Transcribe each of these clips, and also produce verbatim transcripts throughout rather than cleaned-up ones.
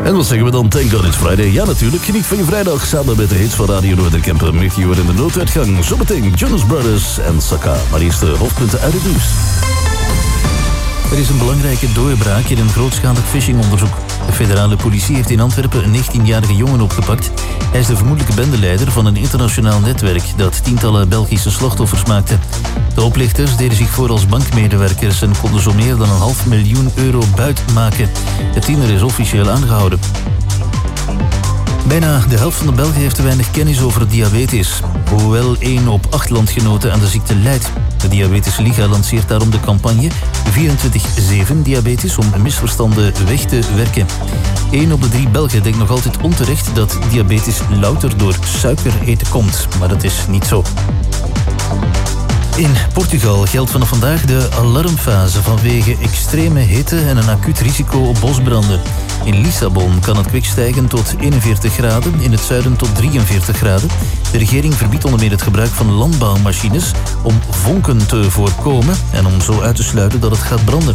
En wat zeggen we dan? Thank God it's Friday. Ja, natuurlijk. Geniet van je vrijdag samen met de hits van Radio Noorderkempen. Meteor in de nooduitgang. Zometeen Jonas Brothers en Saka. Maar eerst de hoofdpunten uit het nieuws. Er is een belangrijke doorbraak in een grootschalig phishingonderzoek. De federale politie heeft in Antwerpen een negentienjarige jongen opgepakt. Hij is de vermoedelijke bendeleider van een internationaal netwerk dat tientallen Belgische slachtoffers maakte. De oplichters deden zich voor als bankmedewerkers en konden zo meer dan een half miljoen euro buit maken. De tiener is officieel aangehouden. Bijna de helft van de Belgen heeft te weinig kennis over diabetes. Hoewel één op acht landgenoten aan de ziekte lijdt. De Diabetes Liga lanceert daarom de campagne vierentwintig zeven diabetes om misverstanden weg te werken. één op de drie Belgen denkt nog altijd onterecht dat diabetes louter door suiker eten komt. Maar dat is niet zo. In Portugal geldt vanaf vandaag de alarmfase vanwege extreme hitte en een acuut risico op bosbranden. In Lissabon kan het kwik stijgen tot eenenveertig graden, in het zuiden tot drieënveertig graden. De regering verbiedt onder meer het gebruik van landbouwmachines om vonken te voorkomen en om zo uit te sluiten dat het gaat branden.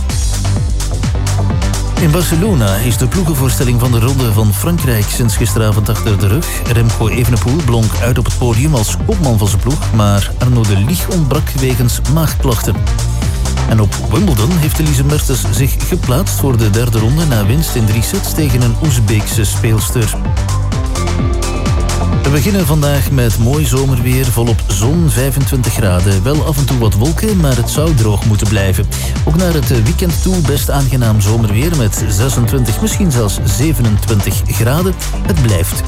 In Barcelona is de ploegenvoorstelling van de Ronde van Frankrijk sinds gisteravond achter de rug. Remco Evenepoel blonk uit op het podium als kopman van zijn ploeg, maar Arno de Lieg ontbrak wegens maagklachten. En op Wimbledon heeft Elise Mertens zich geplaatst voor de derde ronde na winst in drie sets tegen een Oezbeekse speelster. We beginnen vandaag met mooi zomerweer, volop zon, vijfentwintig graden. Wel af en toe wat wolken, maar het zou droog moeten blijven. Ook naar het weekend toe best aangenaam zomerweer met zesentwintig, misschien zelfs zevenentwintig graden. Het blijft